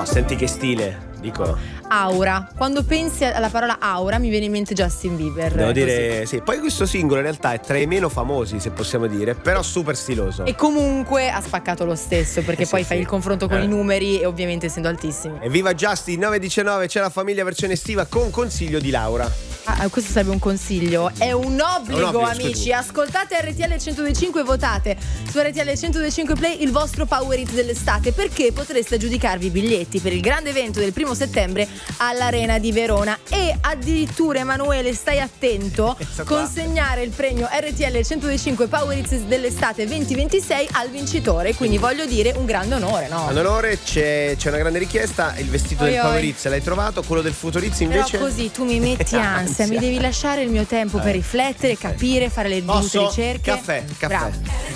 No, senti che stile, dico. Aura. Quando pensi alla parola aura mi viene in mente Justin Bieber. Devo dire, sì. Poi questo singolo in realtà è tra i meno famosi, se possiamo dire, però super stiloso. E comunque ha spaccato lo stesso, perché poi fai il confronto con i numeri e ovviamente essendo altissimi. Evviva Justin, 9:19, c'è la famiglia versione estiva con consiglio di Laura. Questo sarebbe un consiglio, è un obbligo, amici. Scusami. Ascoltate RTL 102.5 e votate su RTL 102.5 Play il vostro Power Hit dell'estate, perché potreste aggiudicarvi i biglietti per il grande evento del 1° settembre all'Arena di Verona. E addirittura, Emanuele, stai attento, consegnare il premio RTL 102.5 Power Hit dell'estate 2026 al vincitore. Quindi voglio dire, un grande onore, no? Ad onore, c'è una grande richiesta. Il vestito del Power Hit l'hai trovato, quello del Futurizz invece. Però così tu mi metti ansia. Mi devi lasciare il mio tempo per riflettere, capire, fare le dovute ricerche. Caffè. Bravo.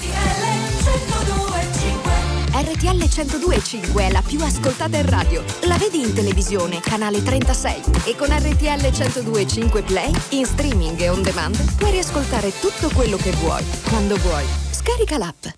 RTL 102.5 è la più ascoltata in radio. La vedi in televisione, canale 36. E con RTL 102.5 Play, in streaming e on demand, puoi riascoltare tutto quello che vuoi, quando vuoi. Scarica l'app.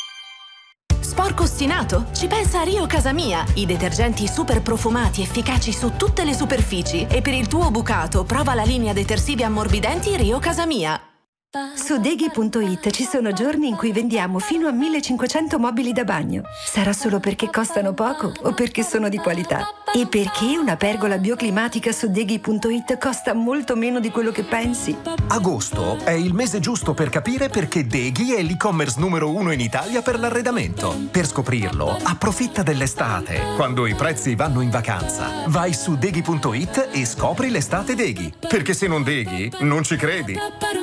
Sporco ostinato? Ci pensa Rio Casamia, i detergenti super profumati efficaci su tutte le superfici. E per il tuo bucato prova la linea detersivi ammorbidenti Rio Casamia. Su Deghi.it ci sono giorni in cui vendiamo fino a 1500 mobili da bagno. Sarà solo perché costano poco o perché sono di qualità? E perché una pergola bioclimatica su Deghi.it costa molto meno di quello che pensi? Agosto è il mese giusto per capire perché Deghi è l'e-commerce numero 1 in Italia per l'arredamento. Per scoprirlo, approfitta dell'estate, quando i prezzi vanno in vacanza. Vai su Deghi.it e scopri l'estate Deghi. Perché se non Deghi, non ci credi.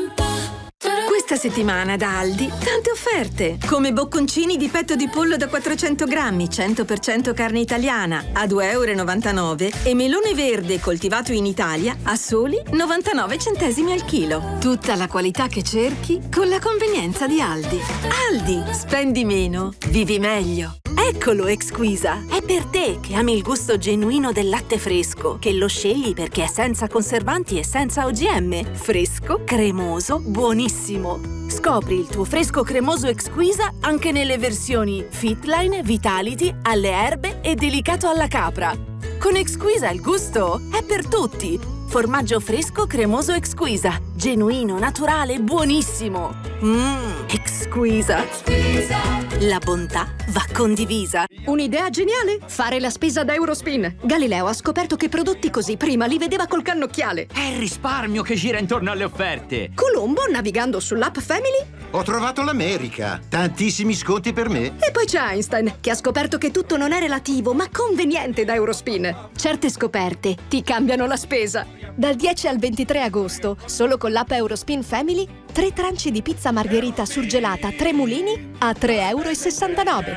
Questa settimana da Aldi tante offerte, come bocconcini di petto di pollo da 400 grammi, 100% carne italiana a 2,99 € e melone verde coltivato in Italia a soli 99 centesimi al chilo. Tutta la qualità che cerchi con la convenienza di Aldi. Aldi, spendi meno, vivi meglio. Eccolo Exquisa, è per te che ami il gusto genuino del latte fresco, che lo scegli perché è senza conservanti e senza OGM. Fresco, cremoso, buonissimo. Scopri il tuo fresco cremoso Exquisa anche nelle versioni Fitline, Vitality, alle erbe e delicato alla capra. Con Exquisa il gusto è per tutti. Formaggio fresco cremoso Exquisa, genuino, naturale, buonissimo. Exquisa. La bontà va condivisa. Un'idea geniale? Fare la spesa da Eurospin. Galileo ha scoperto che prodotti così prima li vedeva col cannocchiale. È il risparmio che gira intorno alle offerte. Colombo, navigando sull'app Family, ho trovato l'America. Tantissimi sconti per me. E poi c'è Einstein, che ha scoperto che tutto non è relativo, ma conveniente da Eurospin. Certe scoperte ti cambiano la spesa. Dal 10 al 23 agosto, solo con l'app Eurospin Family, 3 tranci di pizza margherita surgelata 3 mulini a 3,69 €.